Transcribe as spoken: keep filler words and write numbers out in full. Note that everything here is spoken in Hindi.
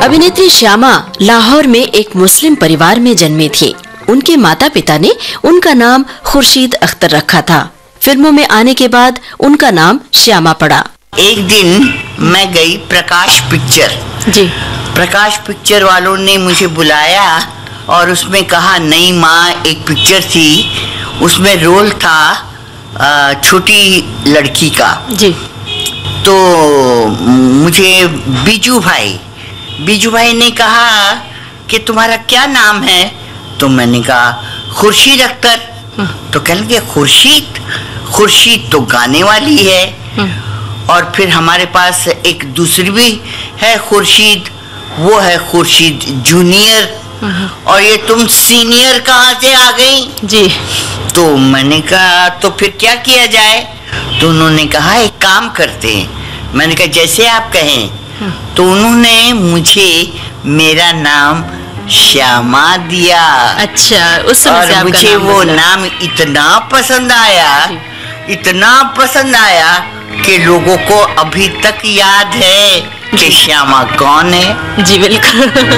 अभिनेत्री श्यामा लाहौर में एक मुस्लिम परिवार में जन्मी थी। उनके माता पिता ने उनका नाम खुर्शीद अख्तर रखा था। फिल्मों में आने के बाद उनका नाम श्यामा पड़ा। एक दिन मैं गई प्रकाश पिक्चर जी। प्रकाश पिक्चर वालों ने मुझे बुलाया और उसमें कहा नई माँ एक पिक्चर थी, उसमें रोल था छोटी लड़की का। जी। तो मुझे बीजू भाई बीजू भाई ने कहा कि तुम्हारा क्या नाम है? तो मैंने कहा खुर्शीद अख्तर। तो कहने लगे खुर्शीद खुर्शीद तो गाने वाली है, और फिर हमारे पास एक दूसरी भी है खुर्शीद, वो है खुर्शीद जूनियर, और ये तुम सीनियर कहाँ से आ गई? जी। तो मैंने कहा तो फिर क्या किया जाए? तो उन्होंने कहा एक काम करते हैं। मैंने कहा जैसे आप कहें। तो उन्होंने मुझे मेरा नाम श्यामा दिया। अच्छा, उस समय और से आपका मुझे नाम वो नाम इतना पसंद आया, इतना पसंद आया कि लोगों को अभी तक याद है कि श्यामा कौन है। जी बिल्कुल।